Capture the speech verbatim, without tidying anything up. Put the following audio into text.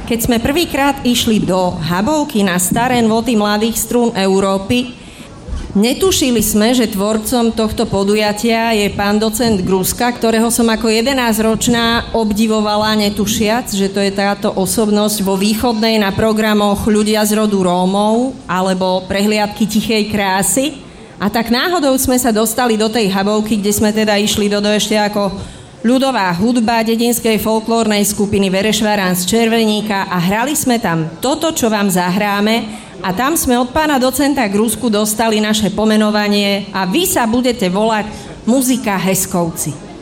Keď sme prvýkrát išli do Habovky na staré nôty mladých strún Európy, netušili sme, že tvorcom tohto podujatia je pán docent Gruska, ktorého som ako jedenásťročná obdivovala, netušiac, že to je táto osobnosť vo východnej na programoch Ľudia z rodu Rómov alebo Prehliadky tichej krásy. A tak náhodou sme sa dostali do tej Habovky, kde sme teda išli do, do ešte ako ľudová hudba dedinskej folklórnej skupiny Verešvarán z Červeníka a hrali sme tam toto, čo vám zahráme a tam sme od pána docenta Grusku dostali naše pomenovanie a vy sa budete volať Muzika Heskovci.